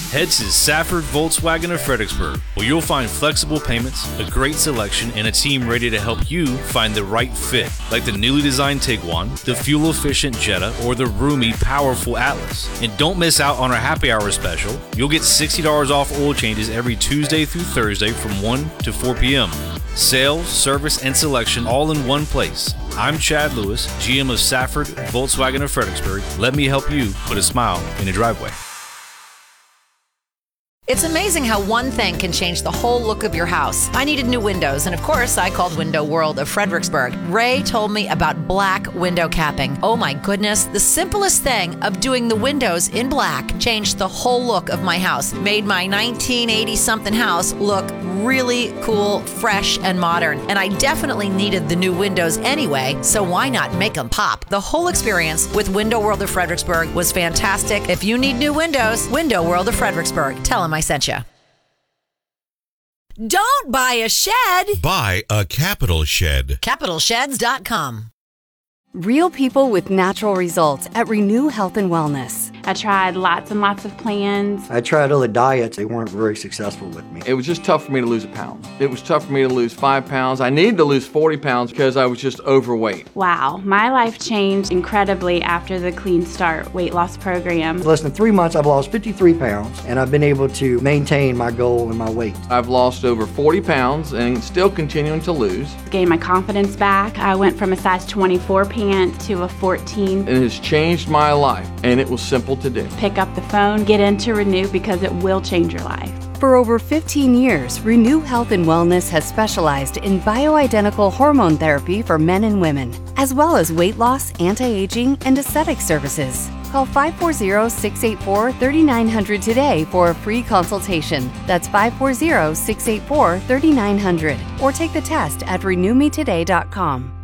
Head to Safford Volkswagen of Fredericksburg, where you'll find flexible payments, a great selection, and a team ready to help you find the right fit, like the newly designed Tiguan, the fuel-efficient Jetta, or the roomy, powerful Atlas. And don't miss out on our happy hour special. You'll get $60 off oil changes every Tuesday through Thursday from 1 to 4 p.m. Sales, service, and selection all in one place. I'm Chad Lewis, GM of Safford Volkswagen of Fredericksburg. Let me help you put a smile in your driveway. It's amazing how one thing can change the whole look of your house. I needed new windows, and of course, I called Window World of Fredericksburg. Ray told me about black window capping. Oh my goodness, the simplest thing of doing the windows in black changed the whole look of my house. Made my 1980-something house look really cool, fresh, and modern. And I definitely needed the new windows anyway, so why not make them pop? The whole experience with Window World of Fredericksburg was fantastic. If you need new windows, Window World of Fredericksburg. Tell them I sent you. Don't buy a shed. Buy a Capital Shed. CapitalSheds.com. Real people with natural results at Renew Health and Wellness. I tried lots and lots of plans. I tried other diets. They weren't very successful with me. It was just tough for me to lose a pound. It was tough for me to lose 5 pounds. I needed to lose 40 pounds because I was just overweight. Wow, my life changed incredibly after the Clean Start weight loss program. In less than 3 months, I've lost 53 pounds, and I've been able to maintain my goal and my weight. I've lost over 40 pounds and still continuing to lose. Gained my confidence back. I went from a size 24 pant to a 14. It has changed my life, and it was simple to do. Pick up the phone, get into Renew because it will change your life. For over 15 years, Renew Health and Wellness has specialized in bioidentical hormone therapy for men and women, as well as weight loss, anti-aging, and aesthetic services. Call 540-684-3900 today for a free consultation. That's 540-684-3900. Or take the test at renewmetoday.com.